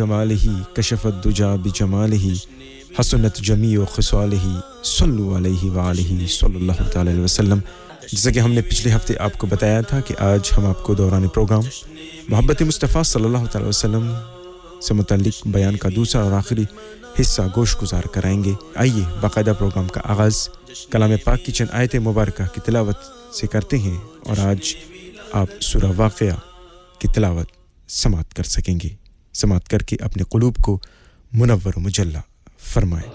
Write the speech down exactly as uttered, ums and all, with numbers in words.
कमालिही कशफत दुजा बिजमालिही हसनत जमीउ खिसालिही सल्लु अलैहि व आलिहि सल्लल्लाहु तआला अलैहि वसल्लम। जैसा कि हमने पिछले हफ्ते आपको बताया था कि आज हम आपको दौरान प्रोग्राम मोहब्बत मुस्तफ़ा सल्लल्लाहु अलैहि वसल्लम से मुताल्लिक बयान का दूसरा और आखिरी हिस्सा गोश गुजार कराएंगे। आइए बाकायदा प्रोग्राम का आगाज़ कलाम पाक की चंद आयत मुबारका की तिलावत से करते हैं और आज आप सूरह वाक़िया की तिलावत समात कर सकेंगे। समात करके अपने क़ुलूब को मुनव्वर मुजल्ला फरमाएं।